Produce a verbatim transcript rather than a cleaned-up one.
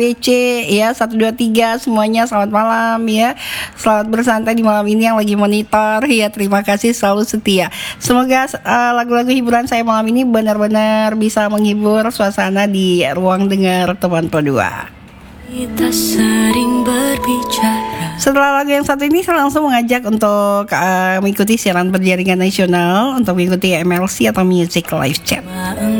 B C ya satu dua tiga semuanya selamat malam ya. Selamat bersantai di malam ini yang lagi monitor ya. Terima kasih selalu setia. Semoga uh, lagu-lagu hiburan saya malam ini benar-benar bisa menghibur suasana di ruang dengar teman Dua. Kita sering berbicara. Setelah lagu yang satu ini saya langsung mengajak untuk uh, mengikuti siaran berjaringan nasional untuk mengikuti M L C atau Music Live Chat.